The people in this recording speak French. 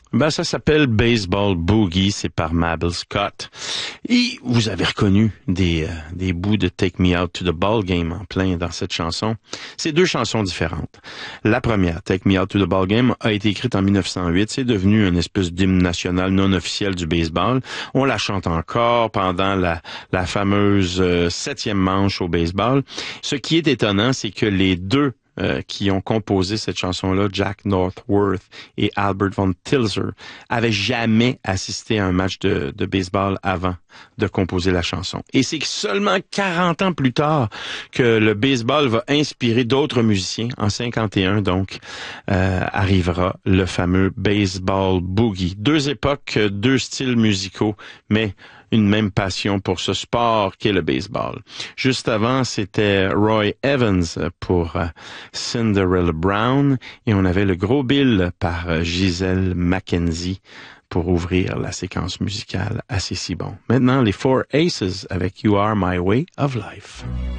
Ben, ça s'appelle Baseball Boogie, c'est par Mabel Scott. Et vous avez reconnu des bouts de Take Me Out to the Ball Game en plein dans cette chanson. C'est deux chansons différentes. La première, Take Me Out to the Ball Game, a été écrite en 1908. C'est devenu une espèce d'hymne national non officiel du baseball. On la chante encore pendant la fameuse 7e manche au baseball. Ce qui est étonnant, c'est que les deux qui ont composé cette chanson-là, Jack Northworth et Albert von Tilzer, avaient jamais assisté à un match de baseball avant de composer la chanson. Et c'est seulement 40 ans plus tard que le baseball va inspirer d'autres musiciens. En 51, donc, arrivera le fameux Baseball Boogie. Deux époques, deux styles musicaux, mais une même passion pour ce sport qu'est le baseball. Juste avant, c'était Roy Evans pour Cinderella Brown et on avait le Gros Bill par Gisèle Mackenzie pour ouvrir la séquence musicale assez si bon. Maintenant, les Four Aces avec You Are My Way of Life.